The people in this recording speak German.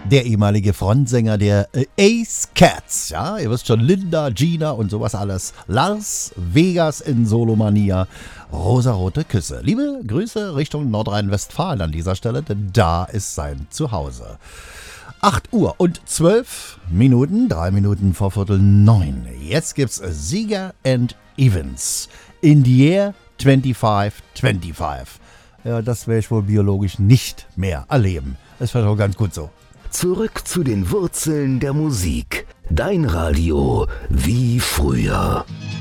der ehemalige Frontsänger der Ace Cats. Ja, ihr wisst schon, Linda, Gina und sowas alles. Lars Vegas in Solomania. Rosarote Küsse. Liebe Grüße Richtung Nordrhein-Westfalen an dieser Stelle, denn da ist sein Zuhause. 8 Uhr und 12 Minuten, 3 Minuten vor Viertel 9. Jetzt gibt's Seeger and Evans. In the Year 2525. Ja, das werde ich wohl biologisch nicht mehr erleben. Das wäre doch ganz gut so. Zurück zu den Wurzeln der Musik. Dein Radio wie früher.